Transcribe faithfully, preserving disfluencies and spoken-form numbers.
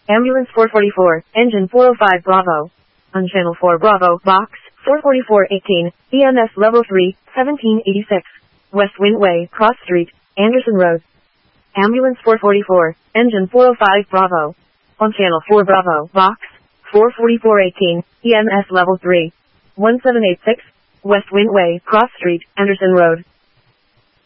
Ambulance four forty-four, engine four oh five Bravo. On channel four Bravo, box, four forty-four eighteen, E M S level three, seventeen eighty-six. West Windway, Cross Street, Anderson Road. Ambulance four forty-four, engine four oh five Bravo. On channel four Bravo, box, four forty-four eighteen, E M S level three, one seven eight six, West Windway, Cross Street, Anderson Road.